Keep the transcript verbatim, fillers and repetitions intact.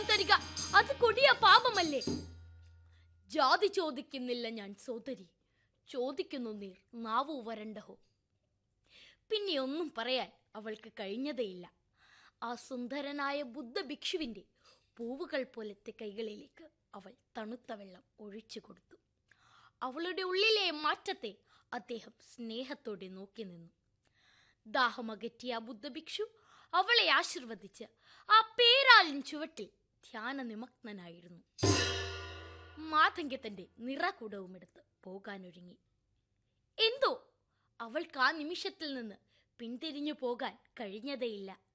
വെള്ളം തരിക അത് കൊടിയ പാപമല്ലേ? ജാതി ചോദിക്കുന്നില്ല ഞാൻ സോദരി, ചോദിക്കുന്നു നീർ നാവു വരണ്ടഹോ. പിന്നെ ഒന്നും പറയാൻ അവൾക്ക് കഴിഞ്ഞതേയില്ല. ആ സുന്ദരനായ ബുദ്ധ ഭിക്ഷുവിൻ്റെ പൂവുകൾ പോലത്തെ കൈകളിലേക്ക് അവൾ തണുത്ത വെള്ളം ഒഴിച്ചു കൊടുത്തു. അവളുടെ ഉള്ളിലെ മാറ്റത്തെ അദ്ദേഹം സ്നേഹത്തോടെ നോക്കി നിന്നു. ദാഹമകറ്റിയ ബുദ്ധ ഭിക്ഷു അവളെ ആശീർവദിച്ച് ആ പേരാലിൻ ചുവട്ടിൽ ധ്യാന നിമഗ്നനായിരുന്നു. മാതംഗത്തിന്റെ നിറകുടവുമെടുത്ത് പോകാനൊരുങ്ങി. എന്തോ അവൾക്ക് ആ നിമിഷത്തിൽ നിന്ന് പിന്തിരിഞ്ഞു പോകാൻ കഴിഞ്ഞതേയില്ല.